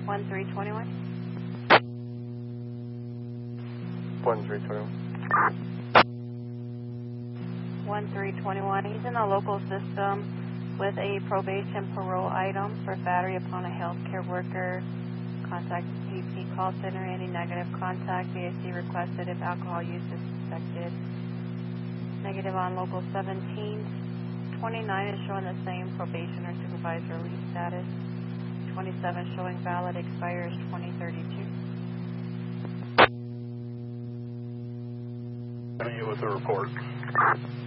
1321. 1321. 1321. He's in the local system with a probation parole item for battery upon a healthcare worker. Contact CP call center. Any negative contact. BAC requested if alcohol use is suspected. Negative on local 17. 29 is showing the same probation or supervised release status. 27 showing valid, expires 2032. With the report.